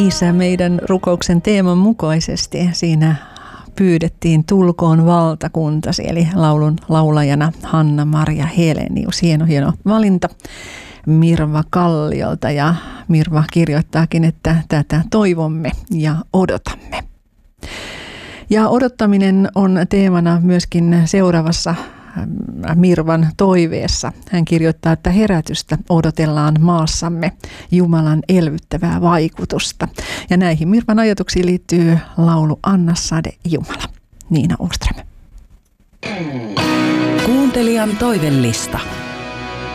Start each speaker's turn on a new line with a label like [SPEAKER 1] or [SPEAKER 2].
[SPEAKER 1] Isä meidän rukouksen teeman mukaisesti. Siinä pyydettiin tulkoon valtakuntasi, eli laulun laulajana Hanna-Maria Helenius. Hieno valinta Mirva Kalliolta, ja Mirva kirjoittaakin, että tätä toivomme ja odotamme. Ja odottaminen on teemana myöskin seuraavassa Mirvan toiveessa. Hän kirjoittaa, että herätystä odotellaan maassamme, Jumalan elvyttävää vaikutusta. Ja näihin Mirvan ajatuksiin liittyy laulu Anna sade Jumala. Niina Åström.
[SPEAKER 2] Kuuntelijan toivellista.